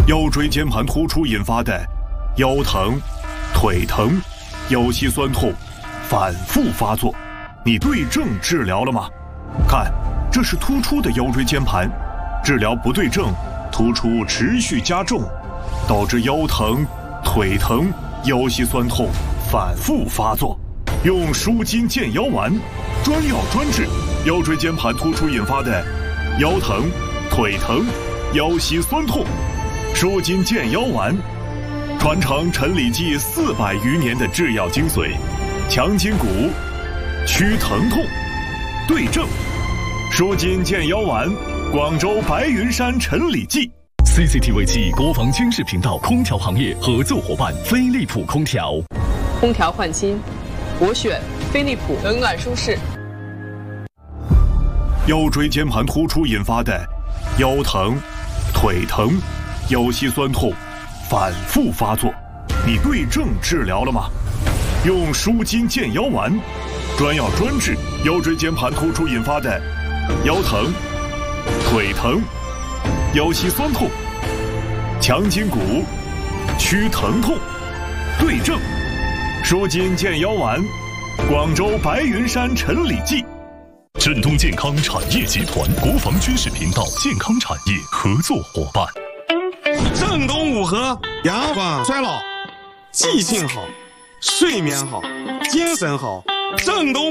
腰椎间盘突出引发的腰疼、腿疼、腰膝酸痛反复发作，你对症治疗了吗？看，这是突出的腰椎间盘，治疗不对症，突出持续加重，导致腰疼、腿疼、腰膝酸痛反复发作。用舒筋健腰丸，专药专治腰椎间盘突出引发的腰疼、腿疼、腰膝酸痛。舒筋健腰丸，传承陈李济400余年的制药精髓，强筋骨，祛疼痛，对症。舒筋健腰丸，广州白云山陈李济。 CCTV 7国防军事频道空调行业合作伙伴飞利浦空调。 空调换新，我选飞利浦，冷暖舒适。 腰椎间盘突出引发的腰疼、腿疼、腰膝酸痛反复发作，你对症治疗了吗？用舒筋健腰丸，专药专治腰椎间盘突出引发的腰疼、腿疼、腰膝酸痛，强筋骨，祛疼痛，对症。舒筋健腰丸，广州白云山陈李济。 振东健康产业集团国防军事频道健康产业合作伙伴。 正东五和阳光衰老，记性好，睡眠好，精神好。正东